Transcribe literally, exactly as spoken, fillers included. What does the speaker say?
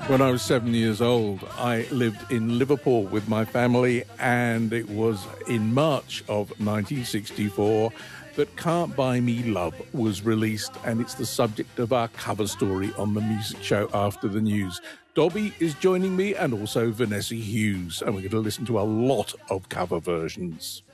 When I was seven years old, I lived in Liverpool with my family, and it was in March of nineteen sixty-four that Can't Buy Me Love was released, and it's the subject of our cover story on the music show After the News. Dobby is joining me, and also Vanessa Hughes, and we're going to listen to a lot of cover versions.